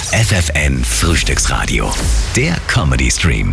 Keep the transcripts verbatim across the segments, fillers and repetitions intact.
F F N Frühstücksradio, der Comedy-Stream.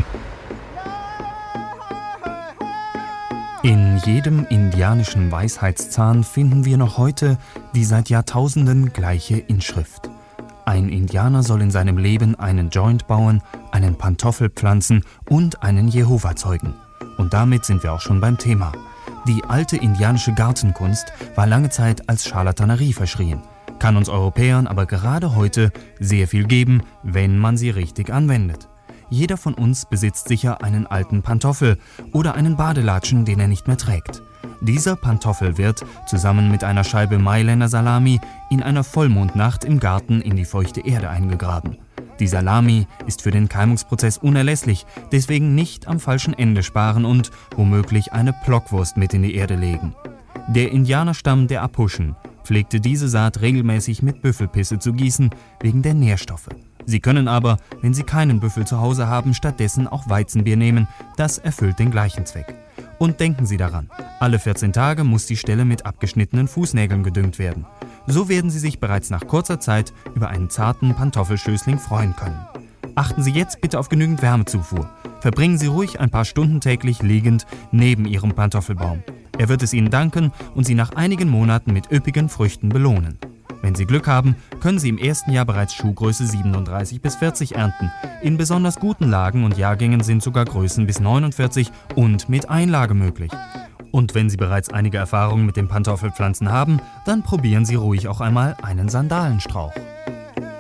In jedem indianischen Weisheitszahn finden wir noch heute die seit Jahrtausenden gleiche Inschrift. Ein Indianer soll in seinem Leben einen Joint bauen, einen Pantoffel pflanzen und einen Jehova zeugen. Und damit sind wir auch schon beim Thema. Die alte indianische Gartenkunst war lange Zeit als Scharlatanerie verschrien, kann uns Europäern aber gerade heute sehr viel geben, wenn man sie richtig anwendet. Jeder von uns besitzt sicher einen alten Pantoffel oder einen Badelatschen, den er nicht mehr trägt. Dieser Pantoffel wird, zusammen mit einer Scheibe Mailänder Salami, in einer Vollmondnacht im Garten in die feuchte Erde eingegraben. Die Salami ist für den Keimungsprozess unerlässlich, deswegen nicht am falschen Ende sparen und womöglich eine Blockwurst mit in die Erde legen. Der Indianerstamm der Apachen pflegte diese Saat regelmäßig mit Büffelpisse zu gießen, wegen der Nährstoffe. Sie können aber, wenn Sie keinen Büffel zu Hause haben, stattdessen auch Weizenbier nehmen, das erfüllt den gleichen Zweck. Und denken Sie daran, alle vierzehn Tage muss die Stelle mit abgeschnittenen Fußnägeln gedüngt werden. So werden Sie sich bereits nach kurzer Zeit über einen zarten Pantoffelschößling freuen können. Achten Sie jetzt bitte auf genügend Wärmezufuhr. Verbringen Sie ruhig ein paar Stunden täglich liegend neben Ihrem Pantoffelbaum. Er wird es Ihnen danken und Sie nach einigen Monaten mit üppigen Früchten belohnen. Wenn Sie Glück haben, können Sie im ersten Jahr bereits Schuhgröße siebenunddreißig bis vierzig ernten. In besonders guten Lagen und Jahrgängen sind sogar Größen bis neunundvierzig und mit Einlage möglich. Und wenn Sie bereits einige Erfahrungen mit dem Pantoffelpflanzen haben, dann probieren Sie ruhig auch einmal einen Sandalenstrauch.